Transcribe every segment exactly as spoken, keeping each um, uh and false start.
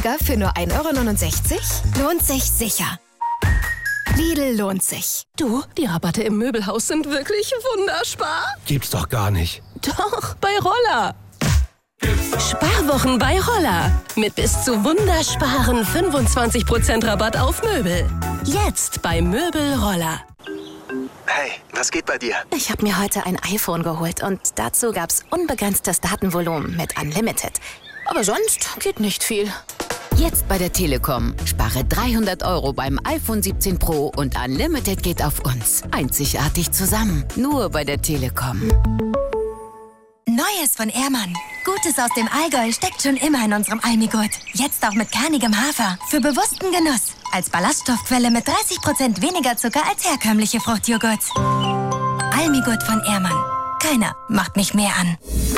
günstiger für nur ein Euro neunundsechzig? Lohnt sich sicher. Lidl lohnt sich. Du, die Rabatte im Möbelhaus sind wirklich wunderspar. Gibt's doch gar nicht. Doch, bei Roller. Sparwochen bei Roller. Mit bis zu wundersparen fünfundzwanzig Prozent Rabatt auf Möbel. Jetzt bei Möbel Roller. Hey, was geht bei dir? Ich habe mir heute ein iPhone geholt und dazu gab's unbegrenztes Datenvolumen mit Unlimited. Aber sonst geht nicht viel. Jetzt bei der Telekom. Spare dreihundert Euro beim iPhone siebzehn Pro und Unlimited geht auf uns. Einzigartig zusammen. Nur bei der Telekom. Neues von Ehrmann. Gutes aus dem Allgäu steckt schon immer in unserem Almigurt. Jetzt auch mit kernigem Hafer. Für bewussten Genuss. Als Ballaststoffquelle mit dreißig Prozent weniger Zucker als herkömmliche Fruchtjoghurt. Almigurt von Ehrmann. Keiner macht mich mehr an.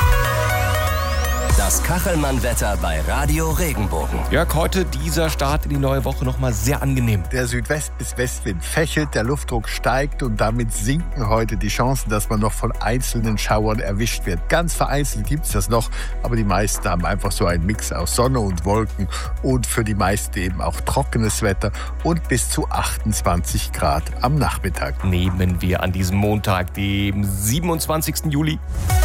Das Kachelmann-Wetter bei Radio Regenbogen. Jörg, heute dieser Start in die neue Woche nochmal sehr angenehm. Der Südwest- bis Westwind fächelt, der Luftdruck steigt und damit sinken heute die Chancen, dass man noch von einzelnen Schauern erwischt wird. Ganz vereinzelt gibt es das noch, aber die meisten haben einfach so einen Mix aus Sonne und Wolken und für die meisten eben auch trockenes Wetter und bis zu achtundzwanzig Grad am Nachmittag. Nehmen wir an diesem Montag, dem siebenundzwanzigsten Juli.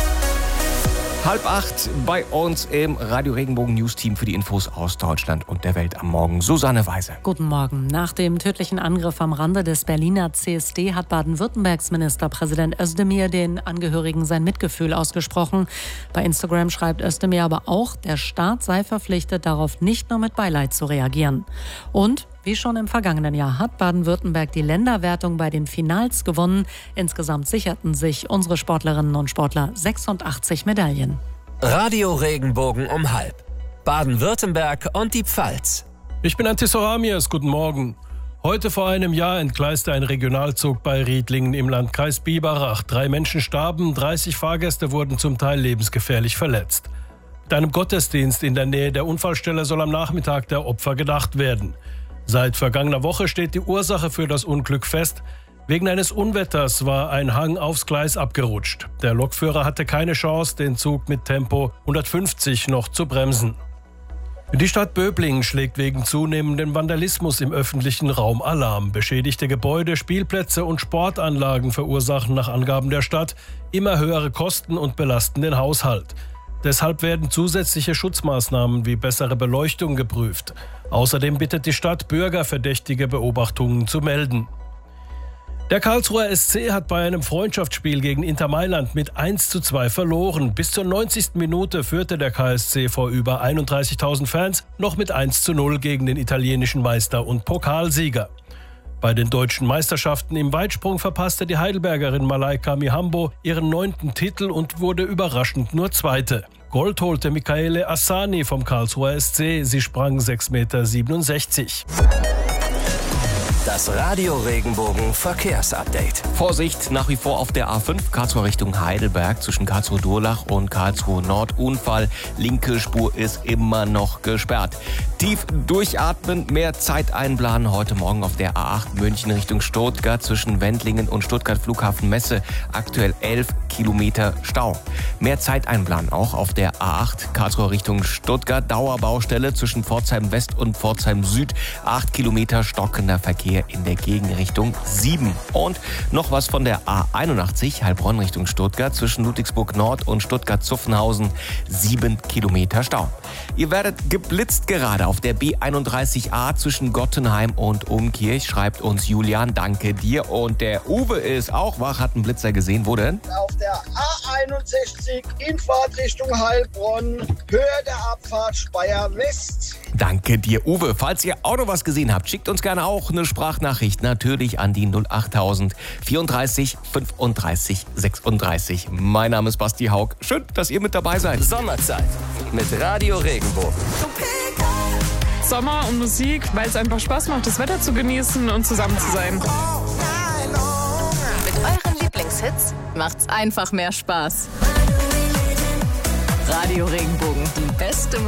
Halb acht bei uns im Radio Regenbogen News Team für die Infos aus Deutschland und der Welt am Morgen. Susanne Weise. Guten Morgen. Nach dem tödlichen Angriff am Rande des Berliner C S D hat Baden-Württembergs Ministerpräsident Özdemir den Angehörigen sein Mitgefühl ausgesprochen. Bei Instagram schreibt Özdemir aber auch, der Staat sei verpflichtet, darauf nicht nur mit Beileid zu reagieren. Und wie schon im vergangenen Jahr hat Baden-Württemberg die Länderwertung bei den Finals gewonnen. Insgesamt sicherten sich unsere Sportlerinnen und Sportler sechsundachtzig Medaillen. Radio Regenbogen um halb. Baden-Württemberg und die Pfalz. Ich bin Antis Horamias, guten Morgen. Heute vor einem Jahr entgleiste ein Regionalzug bei Riedlingen im Landkreis Biberach. Drei Menschen starben, dreißig Fahrgäste wurden zum Teil lebensgefährlich verletzt. Mit einem Gottesdienst in der Nähe der Unfallstelle soll am Nachmittag der Opfer gedacht werden. Seit vergangener Woche steht die Ursache für das Unglück fest. Wegen eines Unwetters war ein Hang aufs Gleis abgerutscht. Der Lokführer hatte keine Chance, den Zug mit Tempo hundertfünfzig noch zu bremsen. Die Stadt Böblingen schlägt wegen zunehmendem Vandalismus im öffentlichen Raum Alarm. Beschädigte Gebäude, Spielplätze und Sportanlagen verursachen nach Angaben der Stadt immer höhere Kosten und belasten den Haushalt. Deshalb werden zusätzliche Schutzmaßnahmen wie bessere Beleuchtung geprüft. Außerdem bittet die Stadt, Bürger verdächtige Beobachtungen zu melden. Der Karlsruher S C hat bei einem Freundschaftsspiel gegen Inter Mailand mit eins zu zwei verloren. Bis zur neunzigsten Minute führte der K S C vor über einunddreißigtausend Fans noch mit eins zu null gegen den italienischen Meister und Pokalsieger. Bei den deutschen Meisterschaften im Weitsprung verpasste die Heidelbergerin Malaika Mihambo ihren neunten Titel und wurde überraschend nur Zweite. Gold holte Michaele Assani vom Karlsruher S C. Sie sprang sechs Komma siebenundsechzig Meter. Das Radio Regenbogen Verkehrsupdate. Vorsicht, nach wie vor auf der A fünf, Karlsruhe Richtung Heidelberg, zwischen Karlsruhe-Durlach und Karlsruhe-Nord. Unfall, linke Spur ist immer noch gesperrt. Tief durchatmen, mehr Zeit einplanen. Heute Morgen auf der A acht München Richtung Stuttgart, zwischen Wendlingen und Stuttgart Flughafen Messe. Aktuell elf Kilometer Stau. Mehr Zeit einplanen auch auf der A acht Karlsruhe Richtung Stuttgart. Dauerbaustelle zwischen Pforzheim West und Pforzheim Süd. acht Kilometer stockender Verkehr in der Gegenrichtung sieben. Und noch was von der A einundachtzig Heilbronn Richtung Stuttgart, zwischen Ludwigsburg Nord und Stuttgart-Zuffenhausen. sieben Kilometer Stau. Ihr werdet geblitzt gerade auf der B einunddreißig A zwischen Gottenheim und Umkirch, schreibt uns Julian. Danke dir. Und der Uwe ist auch wach, hat einen Blitzer gesehen. Wo denn? Auf der A einundsechzig in Fahrtrichtung Heilbronn, Höhe der Abfahrt Speyer West. Danke dir, Uwe. Falls ihr auch noch was gesehen habt, schickt uns gerne auch eine Sprachnachricht. Natürlich an die null achttausend vierunddreißig fünfunddreißig sechsunddreißig. Mein Name ist Basti Haug. Schön, dass ihr mit dabei seid. Sommerzeit mit Radio Regenbogen. Sommer und Musik, weil es einfach Spaß macht, das Wetter zu genießen und zusammen zu sein. Mit euren Lieblingshits macht's einfach mehr Spaß. Radio Regenbogen, die beste Musik.